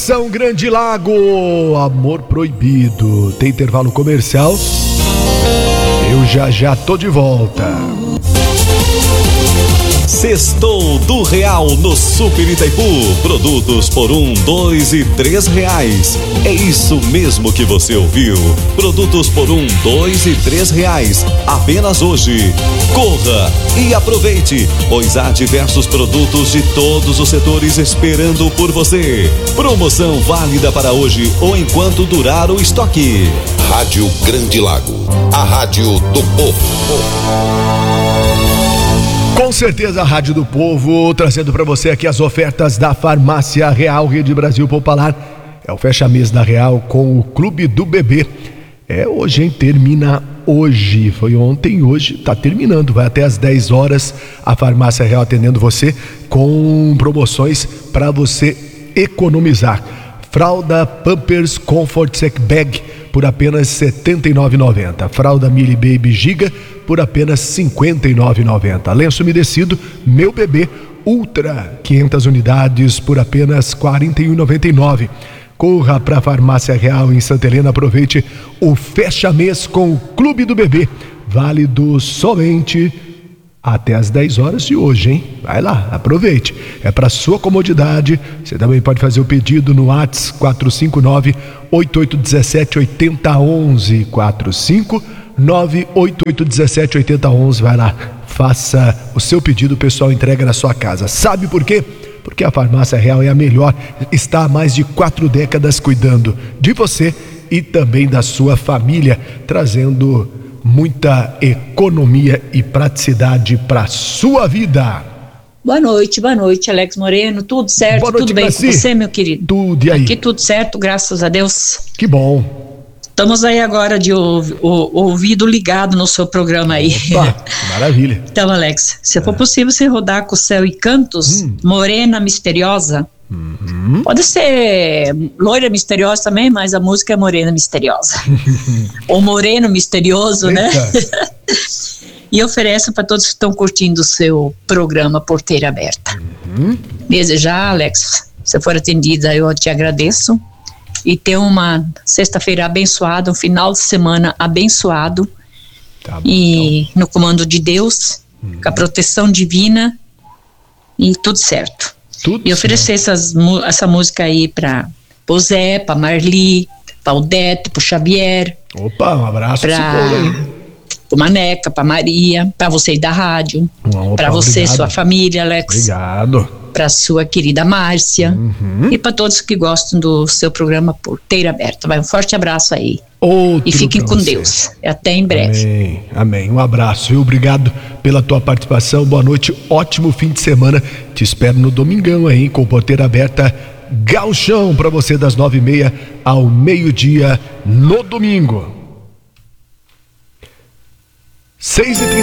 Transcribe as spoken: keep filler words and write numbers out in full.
Promoção Grande Lago, amor proibido. Tem intervalo comercial. Eu já já tô de volta. Sextou do Real no Super Itaipu. Produtos por um, dois e três reais. É isso mesmo que você ouviu. Produtos por um, dois e três reais. Apenas hoje. Corra e aproveite, pois há diversos produtos de todos os setores esperando por você. Promoção válida para hoje ou enquanto durar o estoque. Rádio Grande Lago, a rádio do povo. Com certeza, a Rádio do Povo, trazendo para você aqui as ofertas da Farmácia Real Rede Brasil Popular. É o fecha-mês da Real com o Clube do Bebê. É hoje, hein? Termina hoje. Foi ontem, hoje tá terminando. Vai até às dez horas a Farmácia Real atendendo você com promoções para você economizar. Fralda Pampers Comfort Sec Bag por apenas setenta e nove reais e noventa centavos. Fralda Mili Baby Giga por apenas cinquenta e nove reais e noventa centavos. Lenço umedecido Meu Bebê Ultra quinhentas unidades por apenas quarenta e um reais e noventa e nove centavos. Corra para a Farmácia Real em Santa Helena, aproveite o fecha-mês com o Clube do Bebê, válido somente até às dez horas de hoje, hein? Vai lá, aproveite. É para sua comodidade. Você também pode fazer o pedido no WhatsApp quatro cinco nove, oito oito um sete, oito zero um um. quatro cinco nove, oito oito um sete, oito zero um um. Vai lá, faça o seu pedido, o pessoal entrega na sua casa. Sabe por quê? Porque a Farmácia Real é a melhor, está há mais de quatro décadas cuidando de você e também da sua família, trazendo muita economia e praticidade para sua vida. Boa noite, boa noite, Alex Moreno, tudo certo? Boa noite, tudo bem Graci? com você, meu querido? Tudo, e aí? Aqui tudo certo, graças a Deus. Que bom. Estamos aí agora de ouv- o, ouvido ligado no seu programa aí. Opa, maravilha. Então, Alex, se for possível você rodar com Céu e Cantos, Hum. Morena Misteriosa. Uhum. Pode ser Loira Misteriosa também, mas a música é Morena Misteriosa. Ou Moreno Misterioso, né? Eita. E ofereço para todos que estão curtindo o seu programa Porteira Aberta. Uhum. Desejar, Alex, se for atendida, eu te agradeço. E ter uma sexta-feira abençoada, um final de semana abençoado. Tá bom, E no comando de Deus, Uhum. com a proteção divina e tudo certo. Tudo E oferecer essas, mu- essa música aí para o Zé, para Marli, para Odete, para Xavier, certo. Opa, um abraço pra esse povo aí. para Maneca, para Maria, para vocês da rádio, Opa, para você, obrigado. sua família, Alex, Obrigado. para sua querida Márcia Uhum. e para todos que gostam do seu programa Porteira Aberta. Vai, um forte abraço aí. Outro E fiquem pra com você. Deus. Até em breve. Amém, amém. Um abraço, viu? Obrigado pela tua participação. Boa noite, ótimo fim de semana. Te espero no domingão aí, com Porteira Aberta Gauchão pra você das nove e meia ao meio-dia no domingo. seis e trinta